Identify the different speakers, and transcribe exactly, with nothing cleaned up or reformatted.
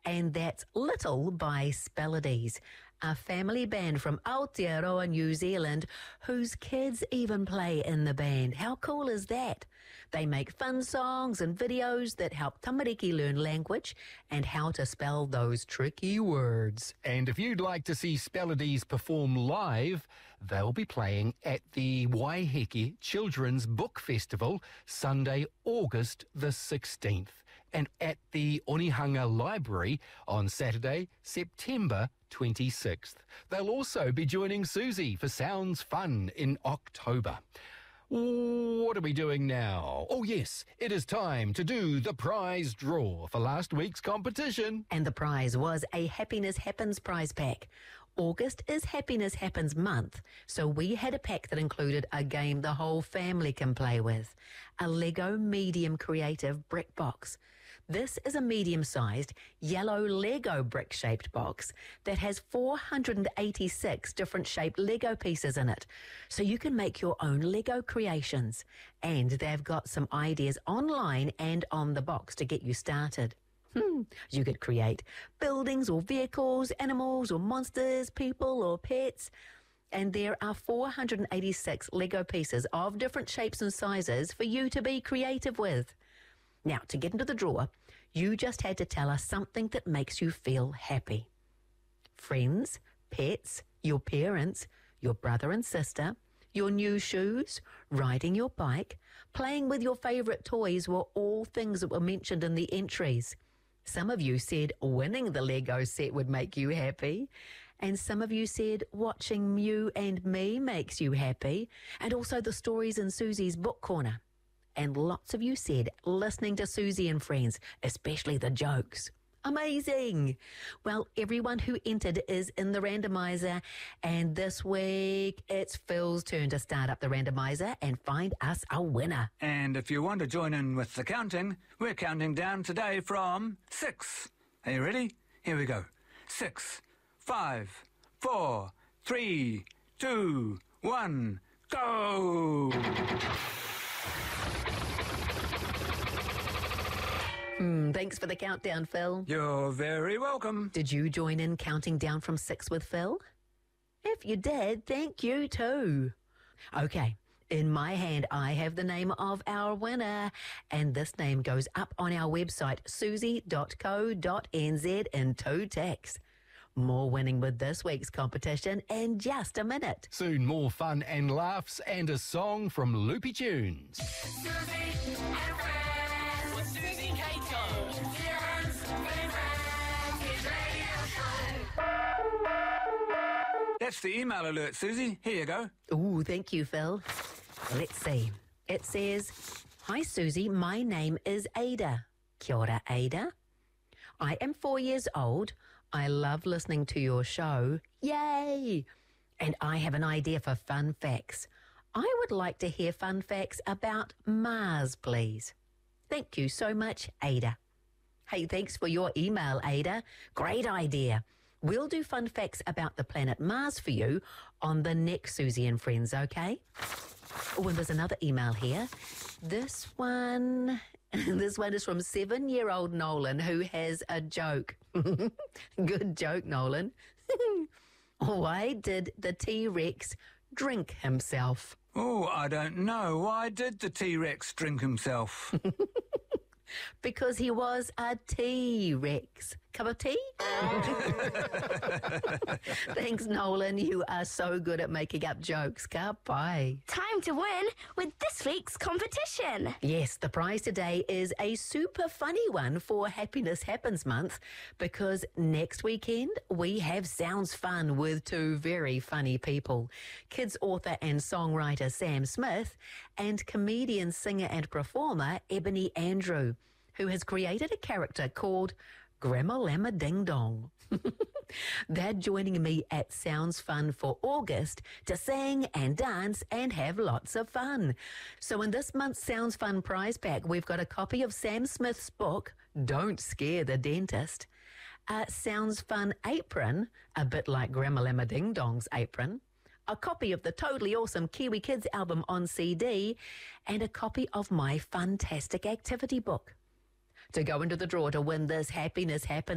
Speaker 1: and that's Little by Spelodies, a family band from Aotearoa, New Zealand, whose kids even play in the band. How cool is that? They make fun songs and videos that help tamariki learn language and how to spell those tricky words.
Speaker 2: And if you'd like to see Spelodies perform live, they'll be playing at the Waiheke Children's Book Festival Sunday, August the sixteenth, and at the Onehunga Library on Saturday, September twenty-sixth. They'll also be joining Susie for Sounds Fun in October. What are we doing now? Oh yes, it is time to do the prize draw for last week's competition.
Speaker 1: And the prize was a Happiness Happens prize pack. August is Happiness Happens month, so we had a pack that included a game the whole family can play with, a Lego Medium Creative brick box. This is a medium-sized yellow Lego brick-shaped box that has four hundred eighty-six different shaped Lego pieces in it, so you can make your own Lego creations. And they've got some ideas online and on the box to get you started. Hmm. You could create buildings or vehicles, animals or monsters, people or pets. And there are four hundred eighty-six Lego pieces of different shapes and sizes for you to be creative with. Now, to get into the draw, you just had to tell us something that makes you feel happy. Friends, pets, your parents, your brother and sister, your new shoes, riding your bike, playing with your favourite toys were all things that were mentioned in the entries. Some of you said winning the Lego set would make you happy. And some of you said watching Mew and Me makes you happy. And also the stories in Susie's book corner. And lots of you said listening to Susie and Friends, especially the jokes. Amazing. Well, everyone who entered is in the randomizer. And this week, it's Phil's turn to start up the randomizer and find us a winner.
Speaker 3: And if you want to join in with the counting, we're counting down today from six. Are you ready? Here we go. Six, five, four, three, two, one, go!
Speaker 1: Hmm, thanks for the countdown, Phil.
Speaker 3: You're very welcome.
Speaker 1: Did you join in counting down from six with Phil? If you did, thank you too. Okay, in my hand I have the name of our winner, and this name goes up on our website, susie dot co dot n z in two ticks. More winning with this week's competition in just a minute.
Speaker 2: Soon more fun and laughs and a song from Loopy Tunes.
Speaker 4: Susie and Friends with Susie Cato. New Zealand's favourite kids radio show.
Speaker 3: That's the email alert, Susie. Here you go.
Speaker 1: Ooh, thank you, Phil. Let's see. It says, "Hi, Susie. My name is Ada. Kia ora, Ada. I am four years old. I love listening to your show. Yay! And I have an idea for fun facts. I would like to hear fun facts about Mars, please. Thank you so much, Ada." Hey, thanks for your email, Ada. Great idea. We'll do fun facts about the planet Mars for you on the next Susie and Friends, okay? Oh, and there's another email here. This one... This one is from seven-year-old Nolan, who has a joke. Good joke, Nolan. Why did the T-Rex drink himself?
Speaker 3: Oh, I don't know. Why did the T-Rex drink himself?
Speaker 1: Because he was a T-Rex. Cup of tea? Thanks, Nolan. You are so good at making up jokes. Bye.
Speaker 5: Time to win with this week's competition.
Speaker 1: Yes, the prize today is a super funny one for Happiness Happens month, because next weekend we have Sounds Fun with two very funny people. Kids author and songwriter Sam Smith and comedian, singer and performer Ebony Andrew, who has created a character called Grandma Llama Ding Dong. They're joining me at Sounds Fun for August to sing and dance and have lots of fun. So in this month's Sounds Fun prize pack, we've got a copy of Sam Smith's book, Don't Scare the Dentist, a Sounds Fun apron, a bit like Grandma Llama Ding Dong's apron, a copy of the totally awesome Kiwi Kids album on C D, and a copy of my fantastic activity book. To go into the draw to win this Happiness Happens